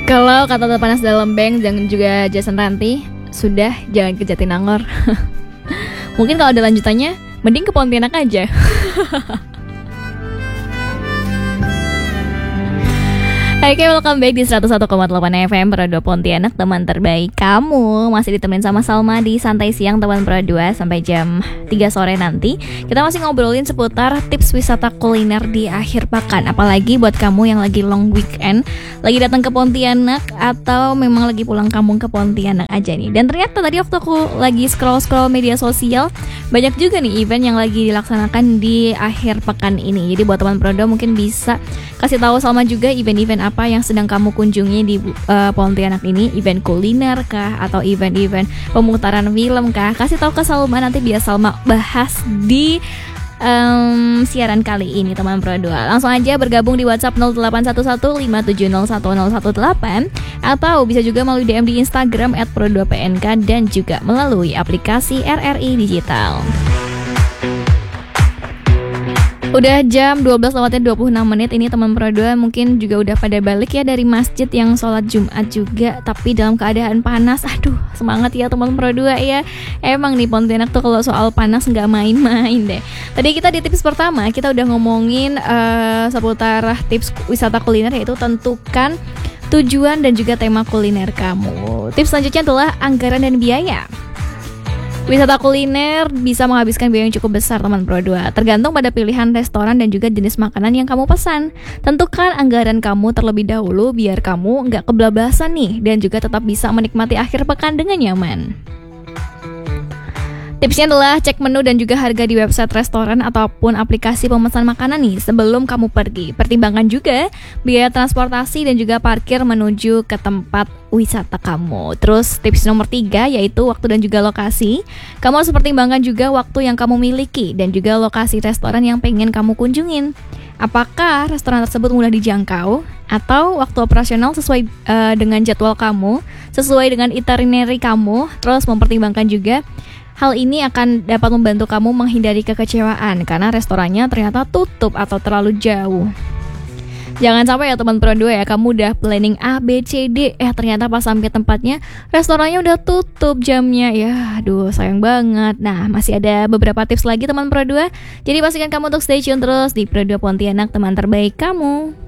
Kalau kata terpanas dalam bank dan juga Jason Ranti, sudah jangan ke Jatinangor. Mungkin kalau ada lanjutannya, mending ke Pontianak aja. Oke, welcome back di 101,8 FM Pro 2 Pontianak, teman terbaik kamu. Masih ditemenin sama Salma di Santai Siang teman Pro 2 sampai jam 3 sore nanti. Kita masih ngobrolin seputar tips wisata kuliner di akhir pekan. Apalagi buat kamu yang lagi long weekend, lagi datang ke Pontianak atau memang lagi pulang kampung ke Pontianak aja nih. Dan ternyata tadi waktu aku lagi scroll-scroll media sosial, banyak juga nih event yang lagi dilaksanakan di akhir pekan ini. Jadi buat teman Pro 2 mungkin bisa kasih tahu Salma juga event-event apa yang sedang kamu kunjungi di Pontianak ini, event kuliner kah atau event-event pemutaran film kah? Kasih tahu ke Salma, nanti biar Salma bahas di siaran kali ini teman Pro 2. Langsung aja bergabung di WhatsApp 081157011018 atau bisa juga melalui DM di Instagram @pro2pnk dan juga melalui aplikasi RRI Digital. Udah jam 12:26 ini teman Pro 2 mungkin juga udah pada balik ya dari masjid yang sholat Jumat juga, tapi dalam keadaan panas. Aduh, semangat ya teman Pro 2 ya. Emang nih Pontianak tuh kalau soal panas nggak main-main deh. Tadi kita di tips pertama kita udah ngomongin seputar tips wisata kuliner, yaitu tentukan tujuan dan juga tema kuliner kamu. Tips selanjutnya adalah anggaran dan biaya. Wisata kuliner bisa menghabiskan biaya yang cukup besar teman Pro 2, tergantung pada pilihan restoran dan juga jenis makanan yang kamu pesan. Tentukan anggaran kamu terlebih dahulu biar kamu nggak kebablasan nih dan juga tetap bisa menikmati akhir pekan dengan nyaman. Tipsnya adalah cek menu dan juga harga di website restoran ataupun aplikasi pemesan makanan nih sebelum kamu pergi. Pertimbangkan juga biaya transportasi dan juga parkir menuju ke tempat wisata kamu. Terus tips nomor 3 yaitu waktu dan juga lokasi. Kamu harus pertimbangkan juga waktu yang kamu miliki dan juga lokasi restoran yang pengen kamu kunjungin. Apakah restoran tersebut mudah dijangkau atau waktu operasional sesuai dengan jadwal kamu, sesuai dengan itinerary kamu. Terus mempertimbangkan juga hal ini akan dapat membantu kamu menghindari kekecewaan karena restorannya ternyata tutup atau terlalu jauh. Jangan sampai ya teman Pro 2 ya, kamu udah planning A, B, C, D, ternyata pas sampai tempatnya restorannya udah tutup jamnya. Ya, aduh sayang banget. Nah, masih ada beberapa tips lagi teman Pro 2. Jadi pastikan kamu untuk stay tune terus di Pro 2 Pontianak, teman terbaik kamu.